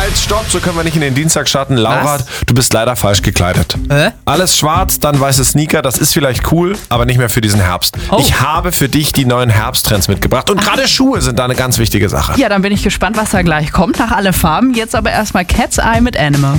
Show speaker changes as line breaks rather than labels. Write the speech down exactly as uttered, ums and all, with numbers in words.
halt, stopp, so können wir nicht in den Dienstag starten. Laura,
Was?
du bist leider falsch gekleidet.
Hä?
Alles schwarz, dann weiße Sneaker, das ist vielleicht cool, aber nicht mehr für diesen Herbst.
Oh.
Ich habe für dich die neuen Herbsttrends mitgebracht und gerade Schuhe sind da eine ganz wichtige Sache.
Ja, dann bin ich gespannt, was da gleich kommt. Nach alle Farben. Jetzt aber erstmal Cat's Eye mit Animal.